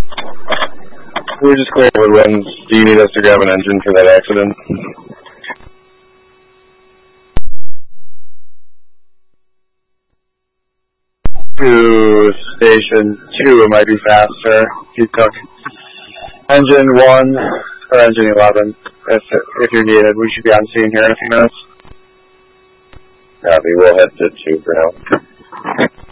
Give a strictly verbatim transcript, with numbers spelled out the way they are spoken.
We're just clearing woodwinds. Do you need us to grab an engine for that accident? To station two, it might be faster. Keep cooking. Engine one, or engine eleven, if, if you're needed. We should be on scene here in a few minutes. Copy, we'll head to two for now.